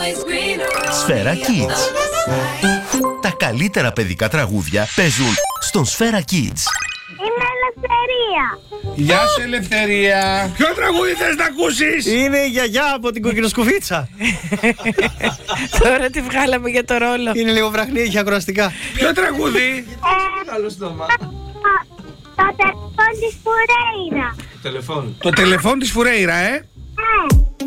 Σφαίρα Kids. Τα καλύτερα παιδικά τραγούδια παίζουν στον Σφαίρα Kids. Είμαι Ελευθερία. Γεια σου Ελευθερία. Ποιο τραγούδι θες να ακούσεις? Είναι η γιαγιά από την κοκκινοσκουφίτσα. Τώρα τη βγάλαμε για το ρόλο. Είναι λίγο βραχνή, έχει ακροαστικά. Ποιο τραγούδι? Καλό στόμα. Το τηλεφώνη της Φουρέιρα. Τηλεφών. Το τηλεφών της Φουρέιρα,